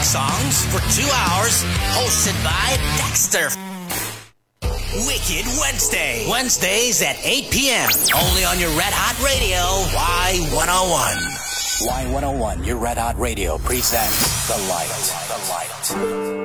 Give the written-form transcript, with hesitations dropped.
songs for 2 hours, hosted by Dexter. Wicked Wednesday. Wednesdays at 8 p.m. Only on your Red Hot Radio, Y101. Y101, your Red Hot Radio presents The Light.